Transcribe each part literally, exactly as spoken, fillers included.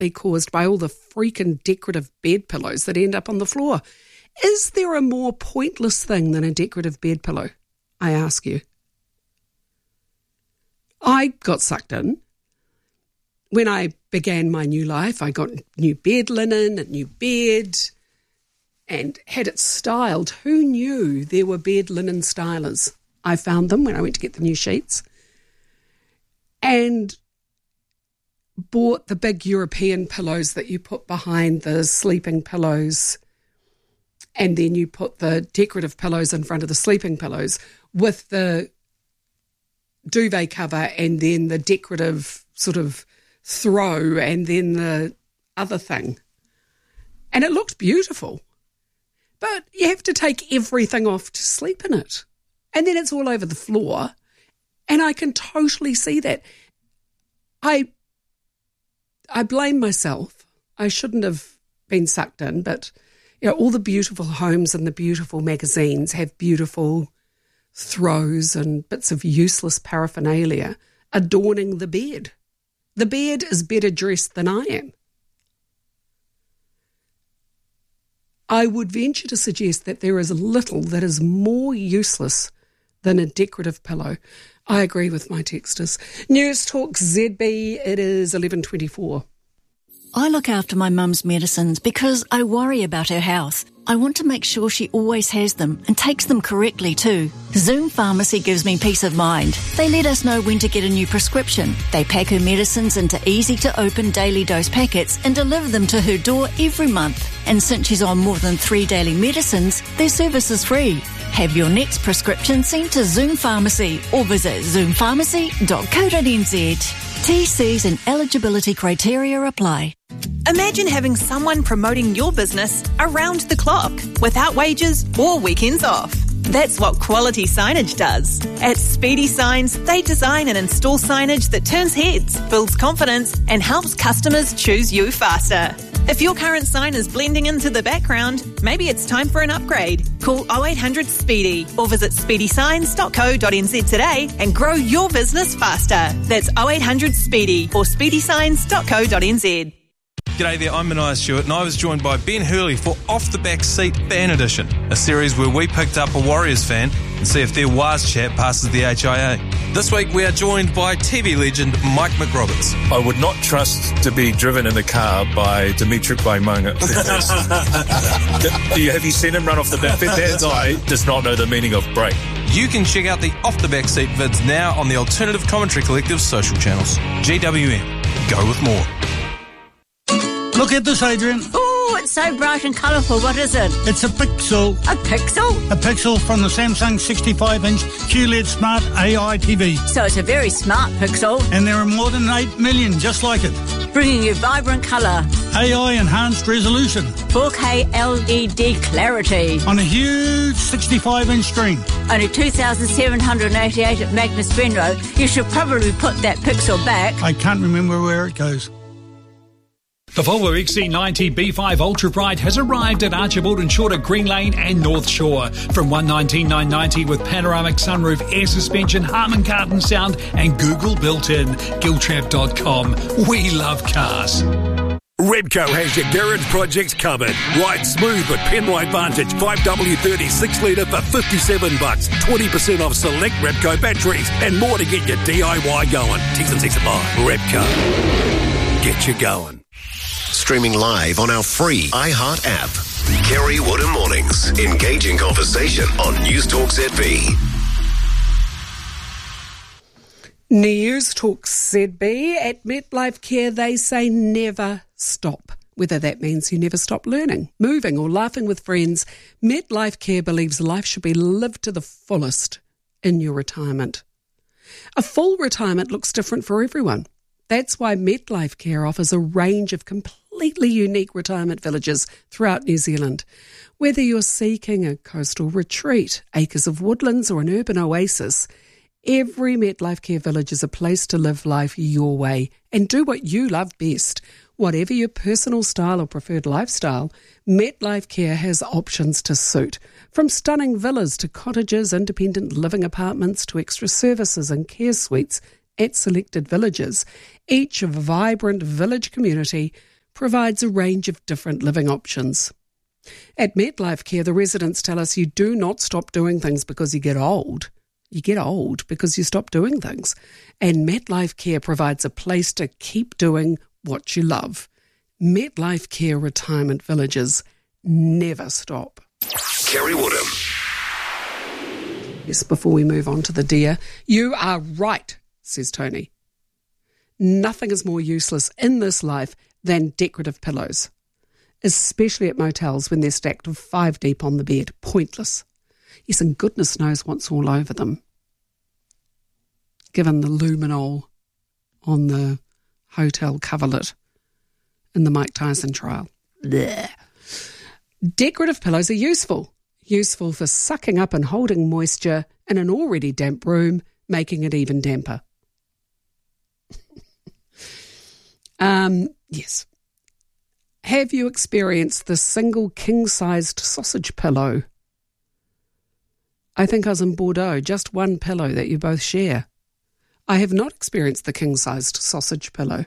be caused by all the freaking decorative bed pillows that end up on the floor. Is there a more pointless thing than a decorative bed pillow? I ask you. I got sucked in. When I began my new life, I got new bed linen, a new bed, and had it styled. Who knew there were bed linen stylers? I found them when I went to get the new sheets. And bought the big European pillows that you put behind the sleeping pillows, and then you put the decorative pillows in front of the sleeping pillows with the duvet cover and then the decorative sort of throw and then the other thing. And it looked beautiful. But you have to take everything off to sleep in it. And then it's all over the floor. And I can totally see that. I I blame myself. I shouldn't have been sucked in, but you know, all the beautiful homes and the beautiful magazines have beautiful throws and bits of useless paraphernalia adorning the bed. The bed is better dressed than I am. I would venture to suggest that there is little that is more useless than a decorative pillow. I agree with my texters. News Talk Z B, it is eleven twenty-four. I look after my mum's medicines because I worry about her health. I want to make sure she always has them and takes them correctly too. Zoom Pharmacy gives me peace of mind. They let us know when to get a new prescription. They pack her medicines into easy-to-open daily dose packets and deliver them to her door every month. And since she's on more than three daily medicines, their service is free. Have your next prescription sent to Zoom Pharmacy or visit zoom pharmacy dot co dot n z. T Cs and eligibility criteria apply. Imagine having someone promoting your business around the clock, without wages or weekends off. That's what Quality Signage does. At Speedy Signs, they design and install signage that turns heads, builds confidence, and helps customers choose you faster. If your current sign is blending into the background, maybe it's time for an upgrade. Call oh eight hundred SPEEDY or visit speedy signs dot co dot n z today and grow your business faster. That's oh eight hundred SPEEDY or speedy signs dot co dot n z. G'day there, I'm Mania Stewart and I was joined by Ben Hurley for Off the Back Seat Fan Edition, a series where we picked up a Warriors fan and see if their Waz chat passes the H I A. This week we are joined by T V legend Mike McRoberts. I would not trust to be driven in a car by Dimitri Vaimunga. Have you seen him run off the back? That guy does not know the meaning of break. You can check out the Off the Back Seat vids now on the Alternative Commentary Collective social channels. G W M. Go with more. Look at this, Adrian. Oh, it's so bright and colourful. What is it? It's a Pixel. A Pixel? A Pixel from the Samsung sixty-five inch Q L E D Smart A I T V. So it's a very smart Pixel. And there are more than eight million just like it. Bringing you vibrant colour. A I enhanced resolution. four K L E D clarity. On a huge sixty-five inch screen. Only two thousand seven hundred eighty-eight at Magnus Benro. You should probably put that Pixel back. I can't remember where it goes. The Volvo X C ninety B five Ultra Bright has arrived at Archibald and Shorter Green Lane and North Shore. From one hundred nineteen thousand nine hundred ninety with panoramic sunroof, air suspension, Harman Kardon sound and Google built-in. Giltrap dot com. We love cars. Repco has your garage projects covered. Ride smooth with Penrite Vantage five W thirty six litre for fifty-seven bucks. twenty percent off select Repco batteries and more to get your D I Y going. T's and C's apply. Repco. Get you going. Streaming live on our free iHeart app. Kerry Woodham Mornings. Engaging conversation on News Talk Z B. News Talk Z B. At MetLife Care, they say never stop. Whether that means you never stop learning, moving or laughing with friends, MetLife Care believes life should be lived to the fullest in your retirement. A full retirement looks different for everyone. That's why MetLife Care offers a range of completely unique retirement villages throughout New Zealand. Whether you're seeking a coastal retreat, acres of woodlands or an urban oasis, every MetLife Care village is a place to live life your way and do what you love best. Whatever your personal style or preferred lifestyle, MetLife Care has options to suit. From stunning villas to cottages, independent living apartments to extra services and care suites at selected villages, each a vibrant village community provides a range of different living options. At MetLife Care, the residents tell us you do not stop doing things because you get old. You get old because you stop doing things. And MetLife Care provides a place to keep doing what you love. MetLife Care retirement villages never stop. Kerry Woodham. Yes, before we move on to the deer, you are right, says Tony. Nothing is more useless in this life than decorative pillows, especially at motels when they're stacked five deep on the bed. Pointless. Yes, and goodness knows what's all over them, given the luminol on the hotel coverlet in the Mike Tyson trial. Blech. Decorative pillows are useful. Useful for sucking up and holding moisture in an already damp room, making it even damper. um, yes. Have you experienced the single king-sized sausage pillow? I think I was in Bordeaux, just one pillow that you both share. I have not experienced the king-sized sausage pillow.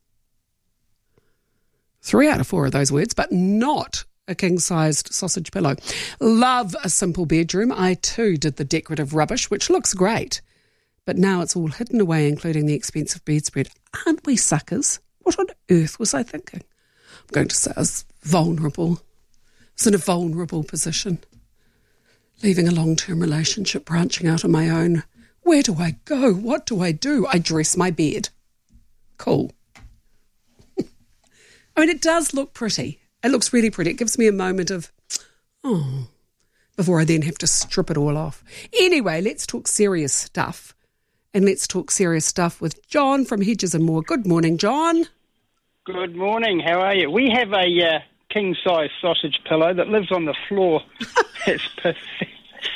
Three out of four of those words, but not a king-sized sausage pillow. Love a simple bedroom. I too did the decorative rubbish, which looks great. But now it's all hidden away, including the expensive bedspread. Aren't we suckers? What on earth was I thinking? I'm going to say I was vulnerable. I was in a vulnerable position. Leaving a long-term relationship, branching out on my own. Where do I go? What do I do? I dress my bed. Cool. I mean, it does look pretty. It looks really pretty. It gives me a moment of, oh, before I then have to strip it all off. Anyway, let's talk serious stuff. And let's talk serious stuff with John from Hedges and Moore. Good morning, John. Good morning. How are you? We have a uh, king-size sausage pillow that lives on the floor. It's perfect.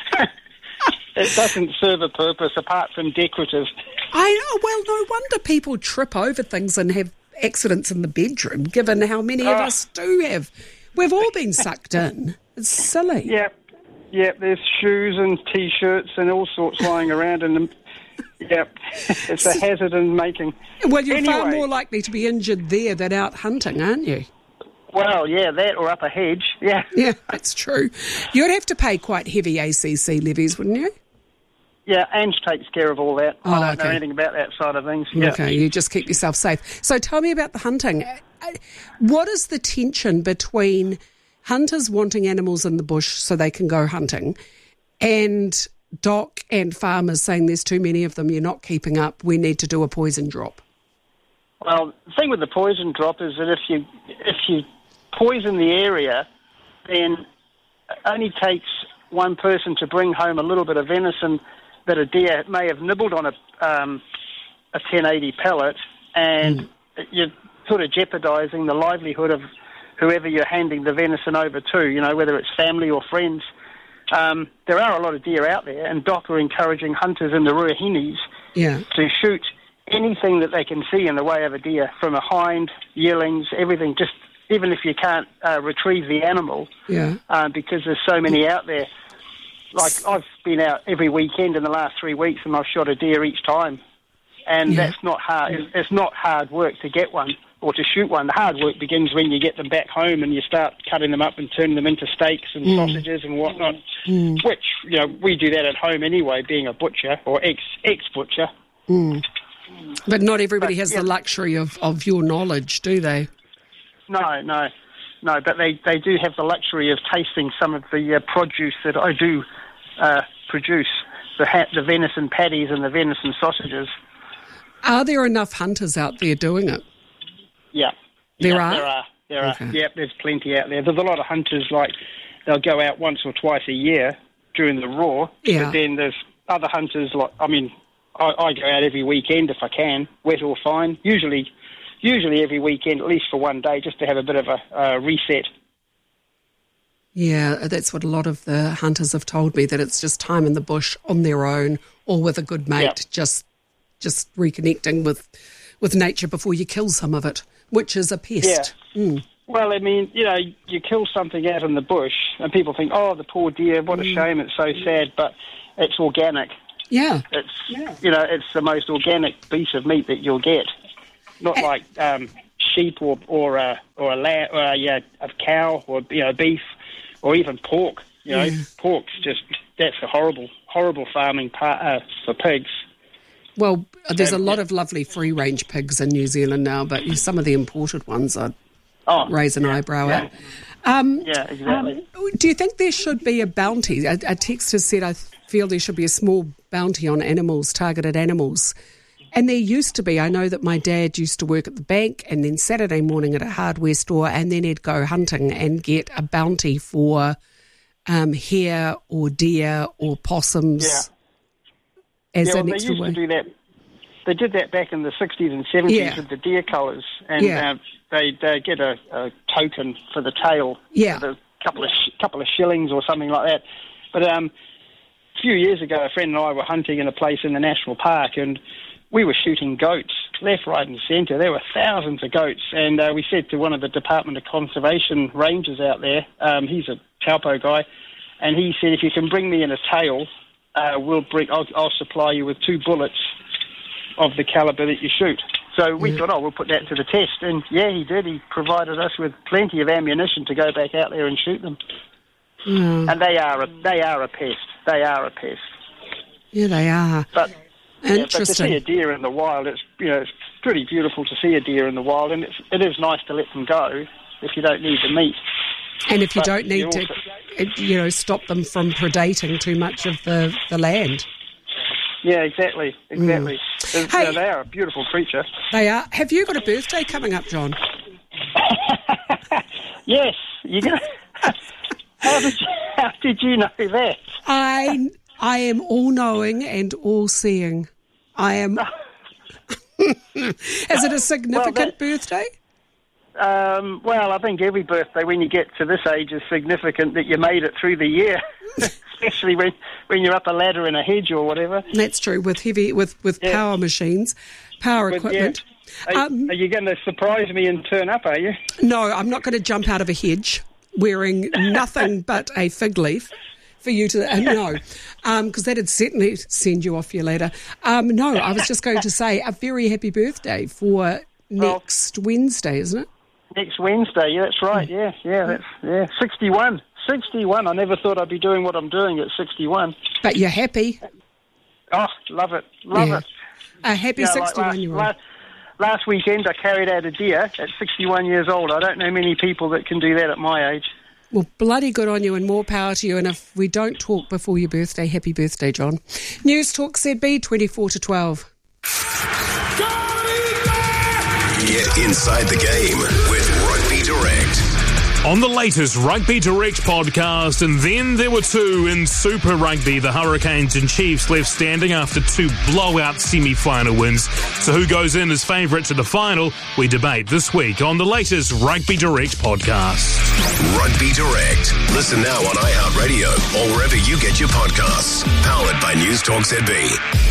It doesn't serve a purpose apart from decorative. I know. Well, no wonder people trip over things and have accidents in the bedroom, given how many of Oh. us do have. We've all been sucked in. It's silly. Yep. Yep, there's shoes and T-shirts and all sorts lying around. And yep, it's a hazard in making. Well, you're far Anyway. more likely to be injured there than out hunting, aren't you? Well, yeah, that or up a hedge, yeah. Yeah, that's true. You'd have to pay quite heavy A C C levies, wouldn't you? Yeah, Ange takes care of all that. Oh, I don't know okay. anything about that side of things. Yeah. Okay, you just keep yourself safe. So tell me about the hunting. What is the tension between hunters wanting animals in the bush so they can go hunting and Doc and farmers saying there's too many of them, you're not keeping up, we need to do a poison drop? Well, the thing with the poison drop is that if you if you poison the area, then it only takes one person to bring home a little bit of venison that a deer may have nibbled on a um, a ten eighty pellet, and mm. you're sort of jeopardising the livelihood of whoever you're handing the venison over to, you know, whether it's family or friends. Um, there are a lot of deer out there, and Doc are encouraging hunters in the Ruahinis yeah. to shoot anything that they can see in the way of a deer, from a hind, yearlings, everything, just even if you can't uh, retrieve the animal, yeah. uh, because there's so many out there. Like, I've been out every weekend in the last three weeks and I've shot a deer each time. And Yeah. that's not hard. It's, it's not hard work to get one or to shoot one. The hard work begins when you get them back home and you start cutting them up and turning them into steaks and Mm. sausages and whatnot, Mm. which, you know, we do that at home anyway, being a butcher or ex, ex-butcher. Mm. But not everybody But, has yeah. the luxury of, of your knowledge, do they? No, no, no, but they, they do have the luxury of tasting some of the uh, produce that I do uh, produce, the, ha- the venison patties and the venison sausages. Are there enough hunters out there doing it? Yeah. There yeah, are? There are. There Okay. are. Yep, there's plenty out there. There's a lot of hunters, like, they'll go out once or twice a year during the raw. Yeah. But then there's other hunters, like, I mean, I, I go out every weekend if I can, wet or fine. Usually, usually every weekend, at least for one day, just to have a bit of a uh, reset. Yeah, that's what a lot of the hunters have told me, that it's just time in the bush on their own or with a good mate, Yep. just just reconnecting with with nature before you kill some of it, which is a pest. Mm. Well, I mean, you know, you kill something out in the bush and people think, oh, the poor deer, what a Mm. shame, it's so sad, but it's organic. Yeah. It's, you know, it's the most organic piece of meat that you'll get. Not like um, sheep or or a or a lamb, or a, yeah, a cow or you know beef or even pork. You know, Yeah. pork's just that's a horrible horrible farming part uh, for pigs. Well, there's a Um, lot of lovely free-range pigs in New Zealand now, but some of the imported ones I'd Oh, raise an eyebrow at. Um, yeah, exactly. do you think there should be a bounty? A, a text has said, I feel there should be a small bounty on animals, targeted animals. And there used to be. I know that my dad used to work at the bank and then Saturday morning at a hardware store, and then he'd go hunting and get a bounty for um, hare or deer or possums. Yeah. As yeah, well, an they extra used way. to do that. They did that back in the sixties and seventies Yeah. with the deer collars, and Yeah. uh, they they get a, a token for the tail, Yeah. for a couple of sh- couple of shillings or something like that. But um, a few years ago, a friend and I were hunting in a place in the national park, and we were shooting goats left, right, and centre. There were thousands of goats, and uh, we said to one of the Department of Conservation rangers out there, um, he's a Taupo guy, and he said, if you can bring me in a tail, uh, we'll bring. I'll, I'll supply you with two bullets of the calibre that you shoot. So we Yeah. thought, oh, we'll put that to the test. And yeah, he did. He provided us with plenty of ammunition to go back out there and shoot them. Mm. And they are a, they are a pest. They are a pest. Yeah, they are. But, yeah, but to Interesting. see a deer in the wild, it's you know it's pretty beautiful to see a deer in the wild, and it's, it is nice to let them go if you don't need the meat. And if you But don't need you to, also- it- you know, stop them from predating too much of the, the land. Yeah, exactly, exactly. It's- Hey. you know, they are a beautiful creature. They are. Have you got a birthday coming up, John? Yes, you know. How did you, how did you know that? I I am all knowing and all seeing. I am. Is it a significant Well, that- birthday? Um, well, I think every birthday when you get to this age is significant that you made it through the year, especially when, when you're up a ladder in a hedge or whatever. That's true. With heavy, with with Yeah. power machines, power But, equipment. yeah, are, Um, are you going to surprise me and turn up, are you? No, I'm not going to jump out of a hedge wearing nothing but a fig leaf for you to uh, no, because that'd certainly send you off your ladder. Um, no, I was just going to say a very happy birthday for next Wednesday, isn't it? Next Wednesday, yeah, that's right, yeah, yeah, that's, yeah, sixty-one. sixty-one, I never thought I'd be doing what I'm doing at sixty-one. But you're happy. Oh, love it, love Yeah. it. A happy Yeah, like sixty-one-year-old. last, last, last weekend I carried out a deer at sixty-one years old. I don't know many people that can do that at my age. Well, bloody good on you and more power to you. And if we don't talk before your birthday, happy birthday, John. News Talk Z B, twenty-four to twelve. Get inside the game with Rugby Direct. On the latest Rugby Direct podcast, and then there were two in Super Rugby. The Hurricanes and Chiefs left standing after two blowout semi-final wins. So who goes in as favourite to the final? We debate this week on the latest Rugby Direct podcast. Rugby Direct. Listen now on iHeartRadio or wherever you get your podcasts. Powered by News Talk Z B.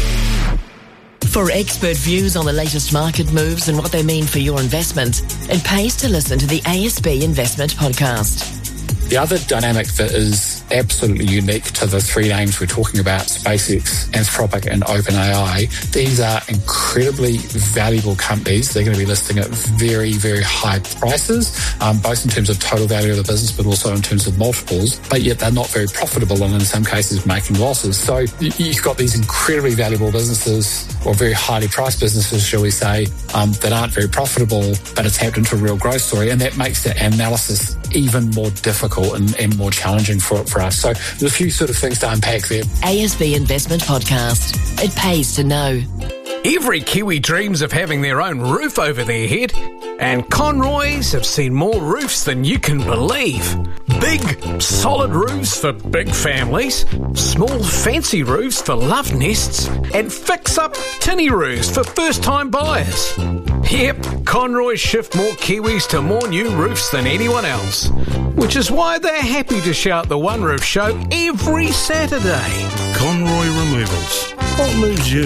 For expert views on the latest market moves and what they mean for your investment, it pays to listen to the A S B Investment Podcast. The other dynamic that is absolutely unique to the three names we're talking about, SpaceX, Anthropic and OpenAI, these are incredibly valuable companies. They're going to be listing at very, very high prices, um, both in terms of total value of the business, but also in terms of multiples, but yet they're not very profitable and in some cases making losses. So you've got these incredibly valuable businesses, or very highly priced businesses, shall we say, um, that aren't very profitable, but are tapped into a real growth story, and that makes the analysis even more difficult and, and more challenging for, for us. So there's a few sort of things to unpack there. A S B Investment Podcast. It pays to know. Every Kiwi dreams of having their own roof over their head, and Conroy's have seen more roofs than you can believe. Big, solid roofs for big families, small, fancy roofs for love nests, and fix-up tinny roofs for first-time buyers. Yep, Conroy shift more Kiwis to more new roofs than anyone else, which is why they're happy to shout the One Roof Show every Saturday. Conroy Removals. What moves you?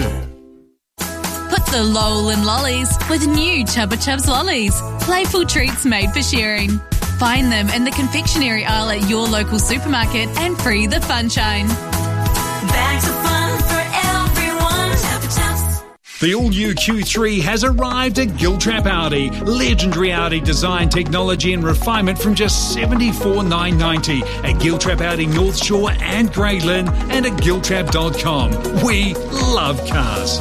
Put the lol in lollies with new Chubba Chubs lollies. Playful treats made for sharing. Find them in the confectionery aisle at your local supermarket and free the funshine. Bags of fun for everyone. Chubba Chubs. The all-new Q three has arrived at Giltrap Audi. Legendary Audi design, technology and refinement from just seventy-four thousand nine hundred ninety at Giltrap Audi North Shore and Grey Lynn and at giltrap dot com. We love cars.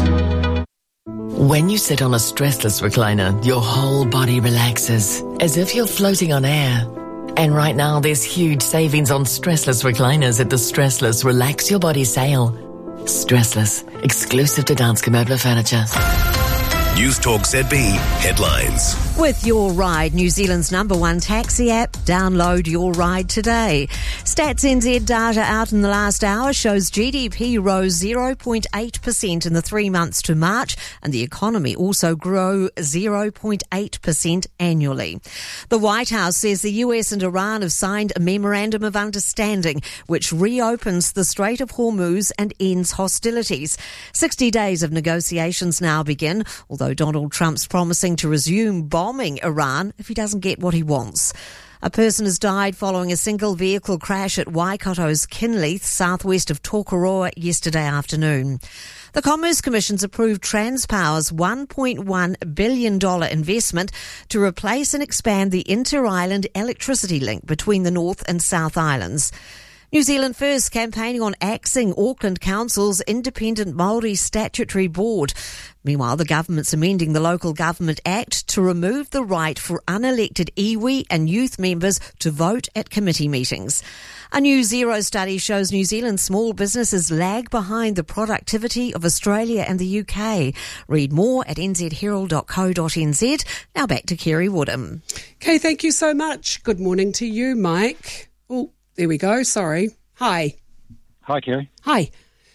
When you sit on a stressless recliner, your whole body relaxes, as if you're floating on air. And right now, there's huge savings on stressless recliners at the Stressless Relax Your Body sale. Stressless, exclusive to Danske Möbler Furniture. News Talk Z B headlines. With Your Ride, New Zealand's number one taxi app, download Your Ride today. Stats N Z data out in the last hour shows G D P rose zero point eight percent in the three months to March, and the economy also grew zero point eight percent annually. The White House says the U S and Iran have signed a memorandum of understanding which reopens the Strait of Hormuz and ends hostilities. sixty days of negotiations now begin, although Donald Trump's promising to resume bombing Iran if he doesn't get what he wants. A person has died following a single vehicle crash at Waikato's Kinleith, southwest of Tokoroa, yesterday afternoon. The Commerce Commission's approved Transpower's one point one billion dollars investment to replace and expand the inter-island electricity link between the North and South Islands. New Zealand First campaigning on axing Auckland Council's independent Māori statutory board. Meanwhile, the government's amending the Local Government Act to remove the right for unelected iwi and youth members to vote at committee meetings. A new Xero study shows New Zealand small businesses lag behind the productivity of Australia and the U K. Read more at n z herald dot co dot n z. Now back to Kerry Woodham. Okay, thank you so much. Good morning to you, Mike. Oh, there we go. Sorry. Hi. Hi, Kerry. Hi.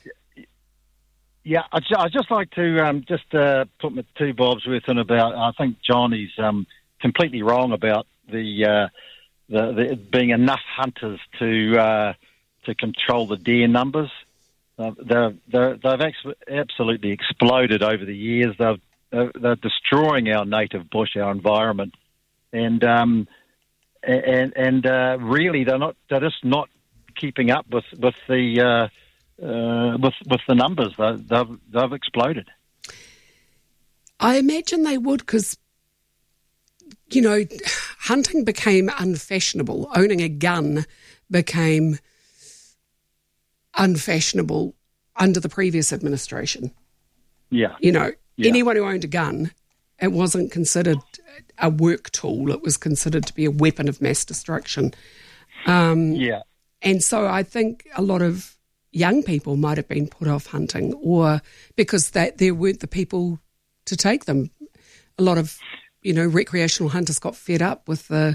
Yeah, I'd, I'd just like to um, just uh, put my two bobs with in about. I think John is um, completely wrong about the, uh, the the being enough hunters to uh, to control the deer numbers. Uh, they're, they're, they've ex- absolutely exploded over the years. They've, they're, they're destroying our native bush, our environment, and um, and and uh, really they're not. They're just not keeping up with with the. Uh, Uh, with with the numbers, they've they've exploded. I imagine they would, because you know, hunting became unfashionable. Owning a gun became unfashionable under the previous administration. Yeah, you know, yeah. anyone who owned a gun, it wasn't considered a work tool. It was considered to be a weapon of mass destruction. Um, yeah, and so I think a lot of young people might have been put off hunting, or because that there weren't the people to take them. A lot of, you know, recreational hunters got fed up with the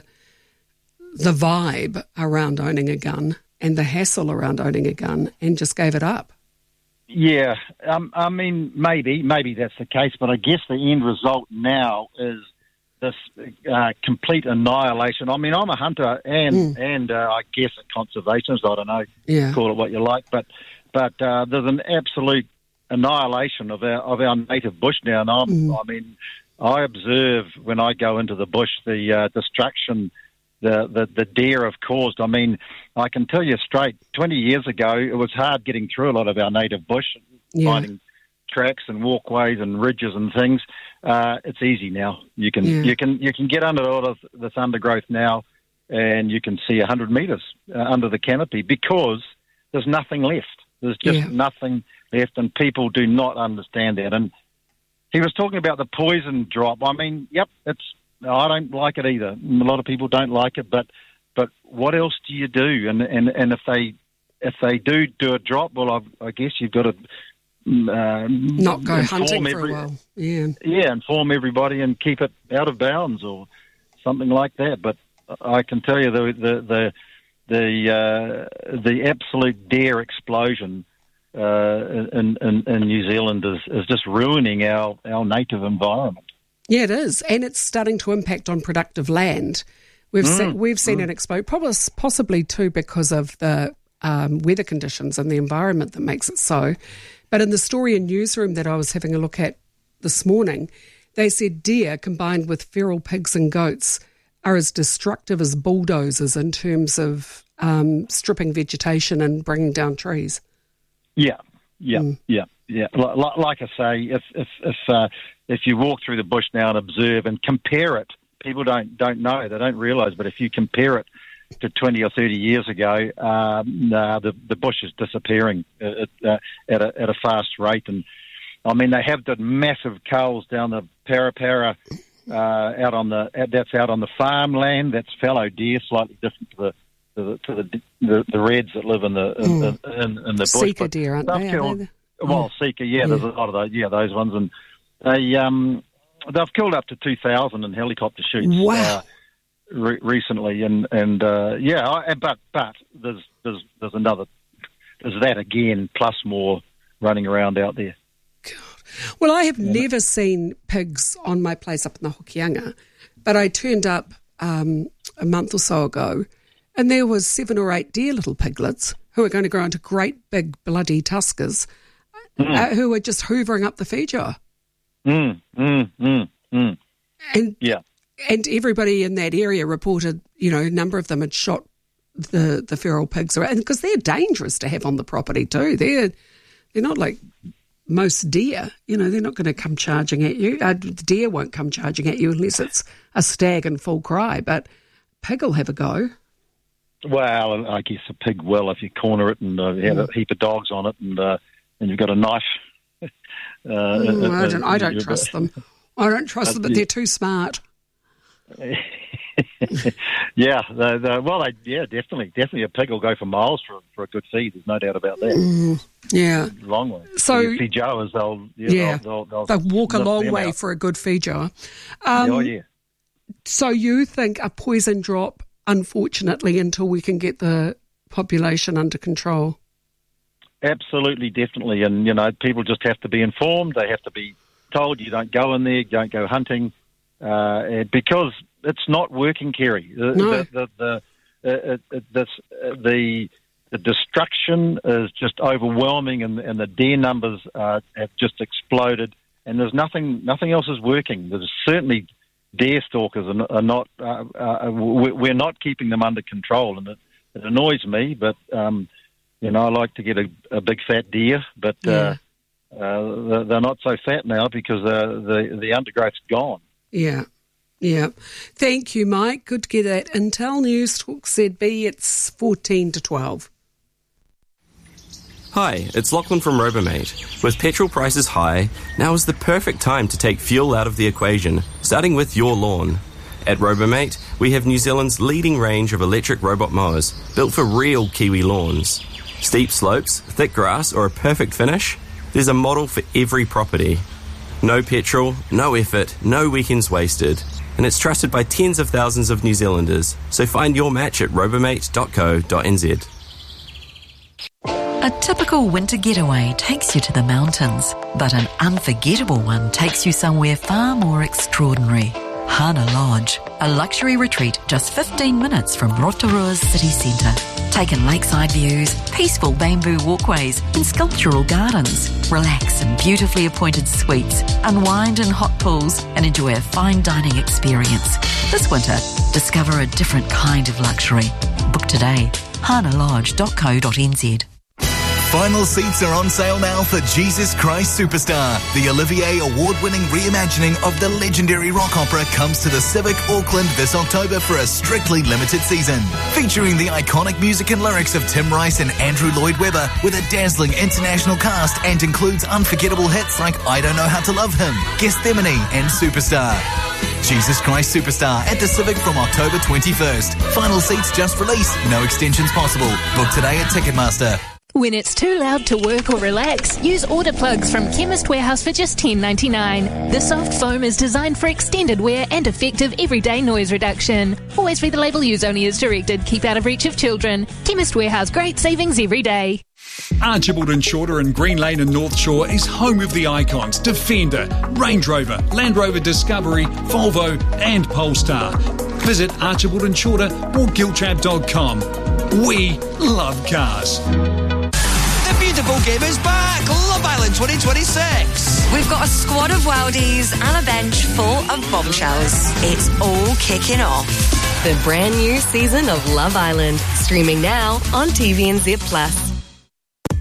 the vibe around owning a gun and the hassle around owning a gun and just gave it up. Yeah, um, I mean, maybe, maybe that's the case, but I guess the end result now is this uh, complete annihilation. I mean, I'm a hunter and mm. and uh, I guess a conservationist. I don't know, yeah. call it what you like, but but uh, there's an absolute annihilation of our of our native bush now. And I'm, mm. I mean, I observe when I go into the bush the uh, destruction the, the the deer have caused. I mean, I can tell you straight. Twenty years ago, it was hard getting through a lot of our native bush, yeah. finding tracks and walkways and ridges and things. Uh, it's easy now. You can yeah. you can you can get under all of this undergrowth now, and you can see a hundred metres uh, under the canopy because there's nothing left. There's just yeah. nothing left, and people do not understand that. And he was talking about the poison drop. I mean, yep, it's. I don't like it either. A lot of people don't like it, but but what else do you do? And and, and if they if they do do a drop, well, I've, I guess you've got to. Uh, Not go hunting for every, a while. Yeah, yeah, inform everybody and keep it out of bounds or something like that. But I can tell you the the the the, uh, the absolute deer explosion uh, in, in in New Zealand is, is just ruining our, our native environment. Yeah, it is, and it's starting to impact on productive land. We've mm, seen, we've seen mm. it explode, probably possibly too because of the um, weather conditions and the environment that makes it so. But in the story in Newsroom that I was having a look at this morning, they said deer combined with feral pigs and goats are as destructive as bulldozers in terms of um, stripping vegetation and bringing down trees. Yeah, yeah, mm. yeah. yeah, like, like I say, if if if uh, if you walk through the bush now and observe and compare it, people don't don't know, they don't realise, but if you compare it to twenty or thirty years ago, um, uh, the the bush is disappearing at, uh, at a at a fast rate, and I mean they have done massive culls down the Parapara, uh, out on the that's out on the farmland. That's fallow deer, slightly different to the to the to the, the, the reds that live in the in, mm. in, in the bush. Sika deer, aren't they? Killed, they? Well, oh. Sika, yeah, yeah. There's a lot of those, yeah, those ones, and they um they've killed up to two thousand in helicopter shoots. Wow. Uh, Re- recently, and and uh, yeah, I, but but there's there's there's another there's that again plus more running around out there. God. Well, I have yeah. never seen pigs on my place up in the Hokianga, but I turned up um, a month or so ago, and there was seven or eight dear little piglets who are going to grow into great big bloody tuskers, mm. uh, who are just hoovering up the feed jar. Mm, mm, mm, mm. And yeah. And everybody in that area reported, you know, a number of them had shot the, the feral pigs around, because they're dangerous to have on the property too. They're they're not like most deer, you know. They're not going to come charging at you. Uh, the deer won't come charging at you unless it's a stag in full cry. But pig will have a go. Well, I guess a pig will if you corner it and uh, have mm. a heap of dogs on it, and uh, and you've got a knife. uh, mm, I don't. I don't trust them. I don't trust them, but they're too smart. yeah, the, the, well, they, yeah, definitely, definitely. A pig will go for miles for for a good feed. There's no doubt about that. Mm, yeah, long way. So feed-jowers, they'll yeah, yeah they'll, they'll, they'll walk a long way out. for a good feed jar. Um, oh yeah. So you think a poison drop, unfortunately, until we can get the population under control? Absolutely, definitely, and you know, people just have to be informed. They have to be told you don't go in there, don't go hunting. Uh, because it's not working, Kerry. The, no. the, the, the, uh, uh, this, uh, the, the destruction is just overwhelming, and, and the deer numbers uh, have just exploded. And there's nothing, nothing else is working. There's certainly deer stalkers are, are not. Uh, uh, we're not keeping them under control, and it, it annoys me. But um, you know, I like to get a, a big fat deer, but yeah. uh, uh, they're not so fat now because uh, the the undergrowth's gone. Yeah, yeah. Thank you, Mike. Good to get that intel. News Talk Z B, it's fourteen to twelve. Hi, it's Lachlan from Robomate. With petrol prices high, now is the perfect time to take fuel out of the equation, starting with your lawn. At Robomate, we have New Zealand's leading range of electric robot mowers, built for real Kiwi lawns. Steep slopes, thick grass, or a perfect finish? There's a model for every property. No petrol, no effort, no weekends wasted. And it's trusted by tens of thousands of New Zealanders. So find your match at robomate dot co dot n z. A typical winter getaway takes you to the mountains, but an unforgettable one takes you somewhere far more extraordinary. Hana Lodge, a luxury retreat just fifteen minutes from Rotorua's city centre. Take in lakeside views, peaceful bamboo walkways and sculptural gardens. Relax in beautifully appointed suites, unwind in hot pools and enjoy a fine dining experience. This winter, discover a different kind of luxury. Book today, hana lodge dot co dot n z. Final seats are on sale now for Jesus Christ Superstar. The Olivier Award-winning reimagining of the legendary rock opera comes to the Civic Auckland this October for a strictly limited season. Featuring the iconic music and lyrics of Tim Rice and Andrew Lloyd Webber with a dazzling international cast, and includes unforgettable hits like I Don't Know How to Love Him, Gethsemane and Superstar. Jesus Christ Superstar at the Civic from October twenty-first. Final seats just released. No extensions possible. Book today at Ticketmaster. When it's too loud to work or relax, use Order Plugs from Chemist Warehouse for just ten dollars ninety-nine. The soft foam is designed for extended wear and effective everyday noise reduction. Always read the label, use only as directed. Keep out of reach of children. Chemist Warehouse, great savings every day. Archibald and Shorter in Green Lane and North Shore is home of the icons Defender, Range Rover, Land Rover Discovery, Volvo and Polestar. Visit Archibald and Shorter or giltrap dot com. We love cars. Beautiful game is back! Love Island twenty twenty-six! We've got a squad of worldies and a bench full of bombshells. It's all kicking off. The brand new season of Love Island, streaming now on T V N Z Plus.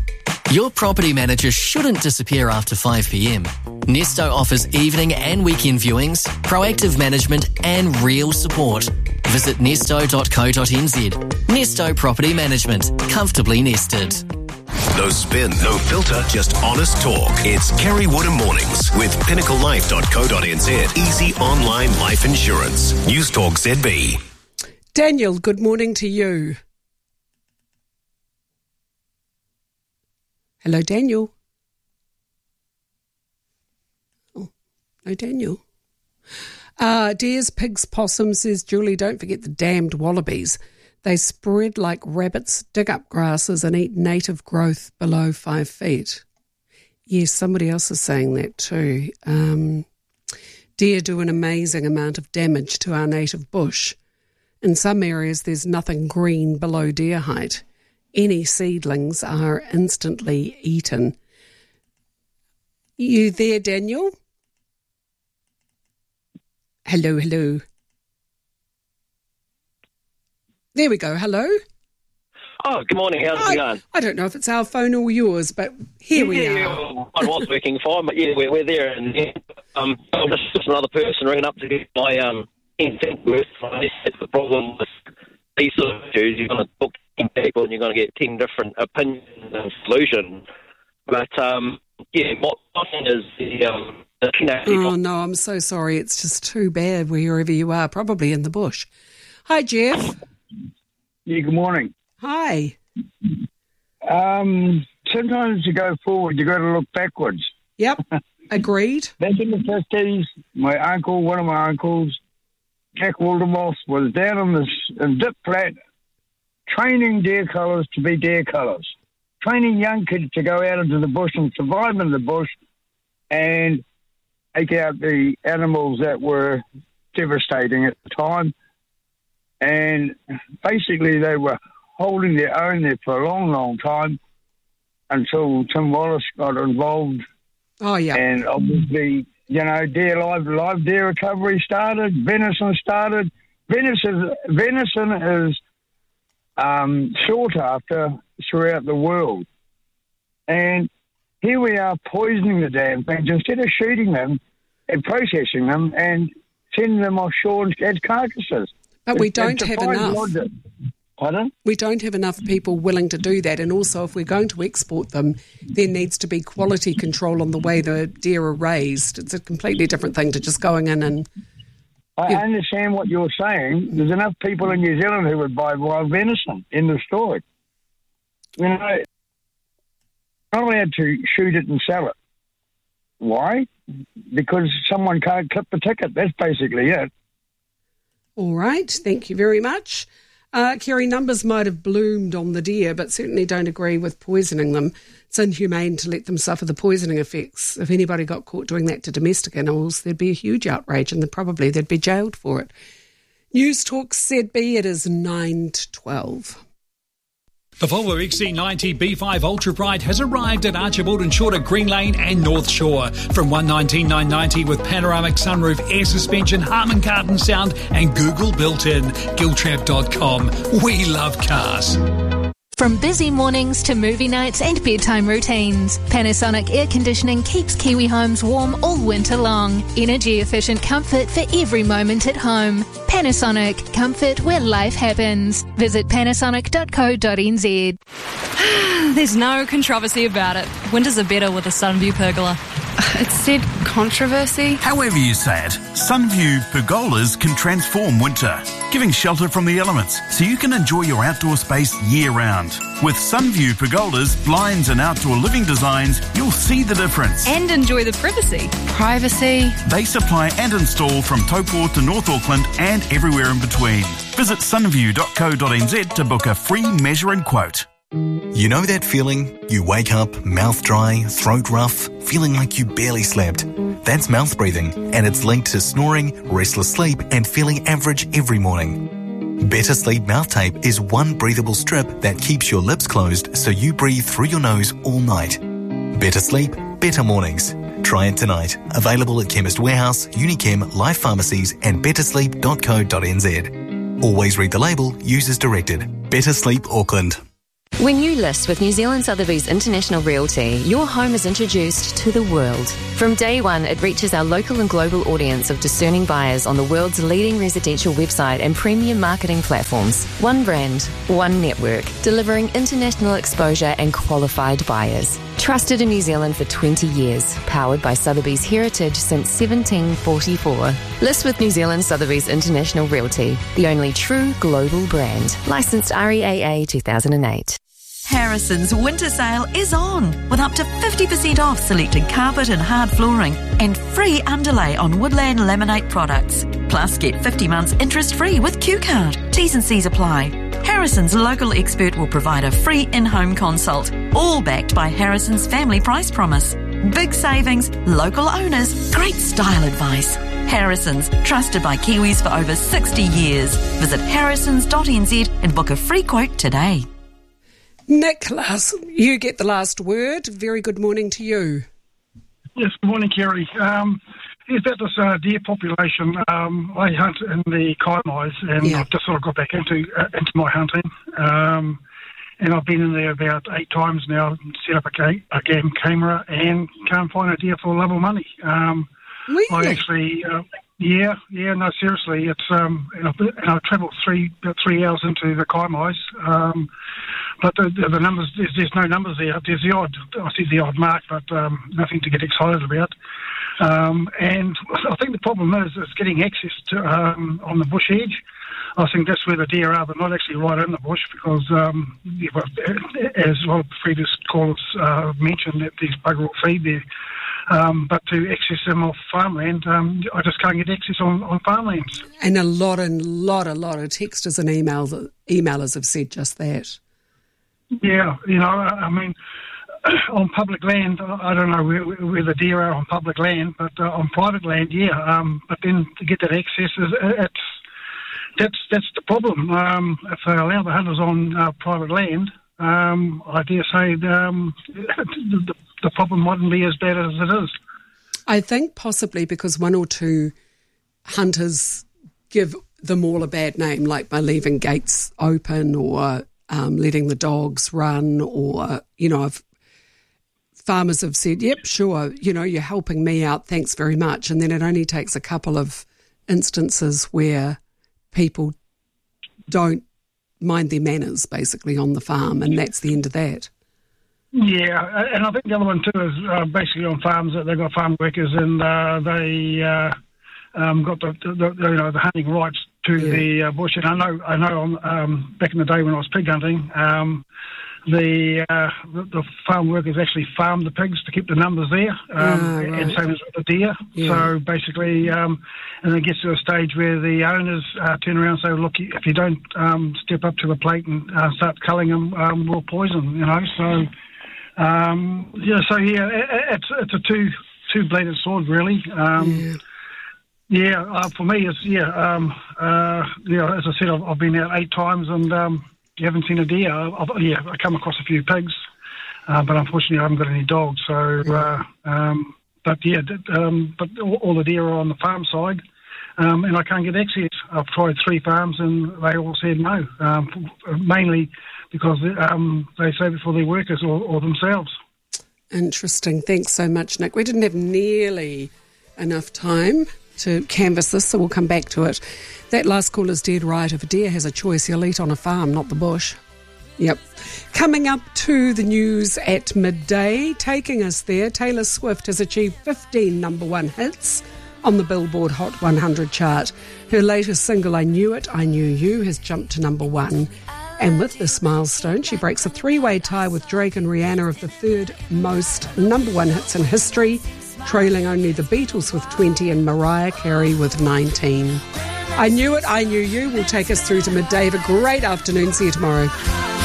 Your property manager shouldn't disappear after five p.m. Nesto offers evening and weekend viewings, proactive management and real support. Visit nesto dot co dot n z. Nesto Property Management. Comfortably nested. No spin, no filter, just honest talk. It's Kerry Woodham Mornings with pinnacle life dot co dot n z. Easy online life insurance. News Talk Z B. Daniel, good morning to you. Hello, Daniel. Oh, no, Daniel. Uh, deers, pigs, possums, says Julie, don't forget the damned wallabies. They spread like rabbits, dig up grasses and eat native growth below five feet. Yes, somebody else is saying that too. Um, deer do an amazing amount of damage to our native bush. In some areas, there's nothing green below deer height. Any seedlings are instantly eaten. You there, Daniel? Hello, hello. There we go. Hello. Oh, good morning. How's I, it going? I don't know if it's our phone or yours, but here yeah, we yeah, are. Mine was working fine, but yeah, we're, we're there. And yeah, um, I'm just, just another person ringing up to get my um, infant worth. That's the problem with these sort of issues. You're going to talk to ten people and you're going to get ten different opinions and solutions. But um, yeah, what my thing is the um, the Oh no, I'm so sorry. It's just too bad wherever you are, probably in the bush. Hi, Jeff. Yeah, good morning. Hi. Um, sometimes to go forward, you got to look backwards. Yep, agreed. Back in the fifties, my uncle, one of my uncles, Jack Wildermoth, was down on this in Dip Flat training deer colours to be deer colours, training young kids to go out into the bush and survive in the bush and take out the animals that were devastating at the time. And basically they were holding their own there for a long, long time until Tim Wallace got involved. Oh, yeah. And obviously, you know, deer live, live deer recovery started, venison started. Venison, venison is um, sought after throughout the world. And here we are poisoning the damn things instead of shooting them and processing them and sending them offshore as carcasses. But we It- don't it have defies enough. logic. Pardon? We don't have enough people willing to do that. And also, if we're going to export them, there needs to be quality control on the way the deer are raised. It's a completely different thing to just going in and... I understand what you're saying. There's enough people in New Zealand who would buy wild venison in the store. You know, not allowed to shoot it and sell it. Why? Because someone can't clip the ticket. That's basically it. All right, thank you very much. Uh, Kerry, numbers might have bloomed on the deer, but certainly don't agree with poisoning them. It's inhumane to let them suffer the poisoning effects. If anybody got caught doing that to domestic animals, there'd be a huge outrage and then probably they'd be jailed for it. News Talk Z B, it is nine to twelve. The Volvo X C ninety B five Ultra Bright has arrived at Archibald and Short at Green Lane and North Shore. From one hundred nineteen thousand nine hundred ninety with panoramic sunroof, air suspension, Harman Kardon sound and Google built-in. Giltrap dot com. We love cars. From busy mornings to movie nights and bedtime routines, Panasonic Air Conditioning keeps Kiwi homes warm all winter long. Energy efficient comfort for every moment at home. Panasonic, comfort where life happens. Visit panasonic dot co dot n z. There's no controversy about it. Winters are better with a Sunview pergola. It said controversy. However you say it, Sunview pergolas can transform winter, giving shelter from the elements so you can enjoy your outdoor space year-round. With Sunview pergolas, blinds and outdoor living designs, you'll see the difference. And enjoy the privacy. Privacy. They supply and install from Taupo to North Auckland and everywhere in between. Visit sunview dot co dot n z to book a free measure and quote. You know that feeling? You wake up, mouth dry, throat rough, feeling like you barely slept. That's mouth breathing, and it's linked to snoring, restless sleep, and feeling average every morning. Better Sleep Mouth Tape is one breathable strip that keeps your lips closed so you breathe through your nose all night. Better sleep, better mornings. Try it tonight. Available at Chemist Warehouse, Unichem, Life Pharmacies, and better sleep dot co dot n z. Always read the label, use as directed. Better Sleep Auckland. When you list with New Zealand Sotheby's International Realty, your home is introduced to the world. From day one, it reaches our local and global audience of discerning buyers on the world's leading residential website and premium marketing platforms. One brand, one network, delivering international exposure and qualified buyers. Trusted in New Zealand for twenty years, powered by Sotheby's heritage since seventeen forty-four. List with New Zealand Sotheby's International Realty, the only true global brand. Licensed R E A A two thousand eight. Harrison's winter sale is on with up to fifty percent off selected carpet and hard flooring and free underlay on Woodland Laminate products. Plus, get fifty months interest-free with Q Card. T's and C's apply. Harrison's local expert will provide a free in-home consult, all backed by Harrison's family price promise. Big savings, local owners, great style advice. Harrison's, trusted by Kiwis for over sixty years. Visit harrisons dot n z and book a free quote today. Nicholas, you get the last word. Very good morning to you. Yes, good morning, Kerry. Um, is that this uh, deer population? Um, I hunt in the Kaimais, and yeah. I've just sort of got back into uh, into my hunting. Um, and I've been in there about eight times now, set up a, ga- a game camera, and can't find a deer for love or money. Um, really? I actually, uh, yeah, yeah, no, seriously, it's um, and I've, and I've travelled three about three hours into the Kaimais. Um, But the, the, the numbers, there's, there's no numbers there. There's the odd, I see the odd mark, but um, nothing to get excited about. Um, and I think the problem is, is getting access to um, on the bush edge. I think that's where the deer are. They're not actually right in the bush because, um, as a lot of previous callers uh, mentioned, that these bugger will feed there. Um, but to access them off farmland, um, I just can't get access on, on farmlands. And a lot and lot, a lot of texters and emails, emailers have said just that. Yeah, you know, I mean, on public land, I don't know where, where the deer are on public land, but uh, on private land, yeah. Um, but then to get that access, is, it's that's that's the problem. Um, if they allow the hunters on uh, private land, um, I dare say um, the, the problem mightn't be as bad as it is. I think possibly because one or two hunters give them all a bad name, like by leaving gates open or Um, letting the dogs run, or, you know, if farmers have said, yep, sure, you know, you're helping me out, thanks very much. And then it only takes a couple of instances where people don't mind their manners, basically, on the farm, and that's the end of that. Yeah, and I think the other one, too, is uh, basically on farms that they've got farm workers and uh, they uh, um, got the, the, the, you know, the hunting rights to yeah. the uh, bush. And I know, I know. Um, back in the day when I was pig hunting, um, the, uh, the the farm workers actually farmed the pigs to keep the numbers there, um, oh, right. and same as with the deer. Yeah. So basically, um, and it gets to a stage where the owners uh, turn around and say, "Look, if you don't um, step up to the plate and uh, start culling them, um, we'll poison." You know, so um, yeah, so yeah, it, it's it's a two two bladed sword, really. Um, yeah. Yeah, uh, for me, it's, yeah, um, uh, you know, as I said, I've, I've been out eight times and um, you haven't seen a deer. I've, yeah, I come across a few pigs, uh, but unfortunately I haven't got any dogs. So, uh, um, but yeah, um, but all, all the deer are on the farm side, um, and I can't get access. I've tried three farms and they all said no, um, mainly because um, they save it for their workers or, or themselves. Interesting. Thanks so much, Nick. We didn't have nearly enough time to canvass this, so we'll come back to it. That last call is dead right. If a deer has a choice, he'll eat on a farm, not the bush. Yep. Coming up to the news at midday, taking us there, Taylor Swift has achieved fifteen number one hits on the Billboard Hot one hundred chart. Her latest single, I Knew It, I Knew You, has jumped to number one. And with this milestone, she breaks a three-way tie with Drake and Rihanna of the third most number one hits in history, trailing only the Beatles with twenty and Mariah Carey with nineteen. I Knew It, I Knew You will take us through to midday. Have a great afternoon. See you tomorrow.